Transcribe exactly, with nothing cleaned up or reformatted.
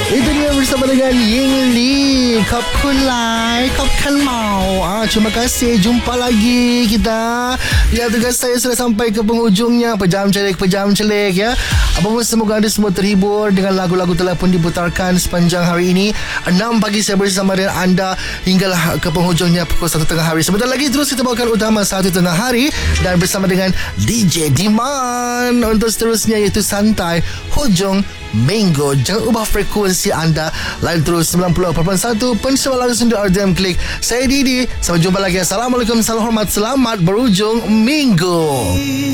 Itu dia bersama dengan Ying Li. Khop Kun Lai, Khop Kan Mau. Ah, terima kasih. Jumpa lagi kita. Ya, tugas saya sudah sampai ke penghujungnya. Pejam celik, pejam celik ya. Apa pun, semoga anda semua terhibur dengan lagu-lagu telah pun diputarkan sepanjang hari ini. enam pagi saya bersama dengan anda hinggalah ke penghujungnya pukul satu tengah hari. Sebentar lagi terus kita bawakan utama satu tengah hari dan bersama dengan D J Diman untuk seterusnya, iaitu Santai Hujung Minggu. Jangan ubah frekuensi anda. Lain terus sembilan puluh perpuluhan satu Pencuba langsung di R D M Klik. Saya Didi. Sampai jumpa lagi. Assalamualaikum, salam hormat, selamat berhujung minggu.